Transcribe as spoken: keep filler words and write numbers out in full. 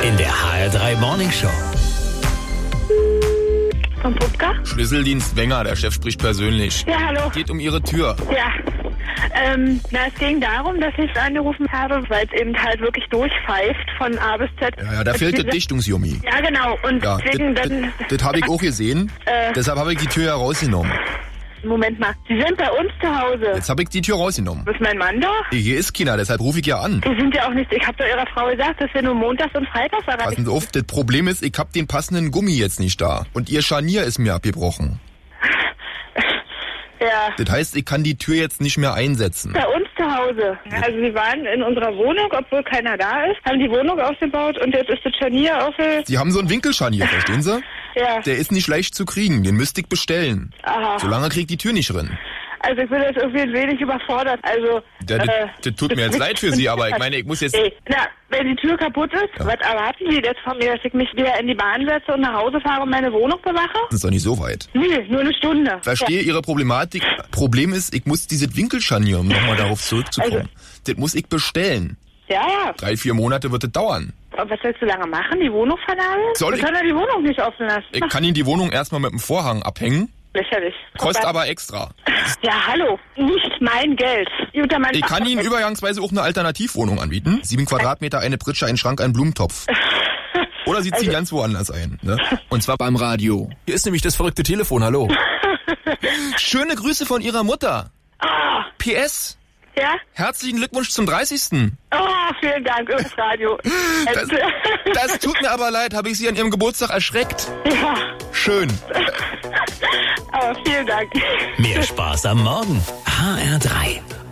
in der H R drei Morning Show. Vom Pupka? Schlüsseldienst Wenger, der Chef spricht persönlich. Ja, hallo. Geht um Ihre Tür. Ja. Ähm, na, es ging darum, dass ich angerufen habe, weil es eben halt wirklich durchpfeift von A bis Z. Ja, ja, da fehlt der Dichtungsjummi. Ja, genau. Und Ja, deswegen dann... das habe ich auch gesehen. Äh. Deshalb habe ich die Tür herausgenommen. Moment mal, Sie sind bei uns zu Hause. Jetzt habe ich die Tür rausgenommen. Ist mein Mann da? Hier ist keiner, deshalb rufe ich ja an. Sie sind ja auch nicht... Ich habe doch Ihrer Frau gesagt, dass wir nur montags und freitags erreichen. Passen Sie auf, das Problem ist, ich habe den passenden Gummi jetzt nicht da. Und Ihr Scharnier ist mir abgebrochen. Ja. Das heißt, ich kann die Tür jetzt nicht mehr einsetzen. Bei uns zu Hause. Also Sie waren in unserer Wohnung, obwohl keiner da ist, haben die Wohnung aufgebaut und jetzt ist das Scharnier aufge... Sie haben so einen Winkelscharnier, verstehen Sie? Ja. Der ist nicht leicht zu kriegen, den müsste ich bestellen. Aha. Solange kriegt die Tür nicht rein. Also ich bin jetzt irgendwie ein wenig überfordert. Also... Ja, das, äh, das tut mir jetzt leid für Sie, aber ich meine, ich muss jetzt... Ey, na, wenn die Tür kaputt ist, Ja. was erwarten Sie jetzt von mir, dass ich mich wieder in die Bahn setze und nach Hause fahre und meine Wohnung bewache? Das ist doch nicht so weit. Nee, nur eine Stunde. Verstehe Ihre Problematik. Problem ist, ich muss dieses Winkelscharnier, um nochmal darauf zurückzukommen, Also- das muss ich bestellen. Ja, ja. Drei, vier Monate wird das dauern. Und was willst du lange machen? Die Wohnung vernageln? Soll Wir ich- können ja die Wohnung nicht offen lassen. Ich kann Ihnen die Wohnung erstmal mit dem Vorhang abhängen, Lächerlich. kostet Vorbei. aber extra. Ja, hallo. Nicht mein Geld. Unter mein Ich kann Ihnen übergangsweise auch eine Alternativwohnung anbieten. Sieben Quadratmeter, eine Pritsche, ein Schrank, ein Blumentopf. Oder Sie ziehen Also- ganz woanders ein. Ne? Und zwar beim Radio. Hier ist nämlich das verrückte Telefon, hallo. Schöne Grüße von Ihrer Mutter. Ah, P S. ja? Herzlichen Glückwunsch zum dreißigsten Oh, vielen Dank, ins Radio. Das, das tut mir aber leid, habe ich Sie an Ihrem Geburtstag erschreckt. Ja, Schön. aber vielen Dank. Mehr Spaß am Morgen. H R drei.